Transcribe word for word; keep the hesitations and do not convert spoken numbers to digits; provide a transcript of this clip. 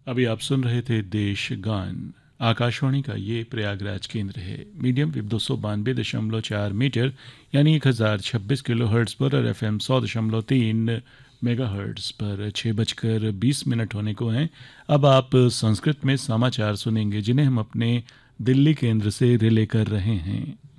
अभी आप सुन रहे थे देश गान। आकाशवाणी का ये प्रयागराज केंद्र है। मीडियम वेव दो सौ बानवे दशमलव चार मीटर यानी एक हज़ार छब्बीस किलो हर्ट्स पर और एफ एम सौ दशमलव तीन मेगा हर्ट्स पर छः बजकर बीस मिनट होने को हैं। अब आप संस्कृत में समाचार सुनेंगे जिन्हें हम अपने दिल्ली केंद्र से रिले कर रहे हैं।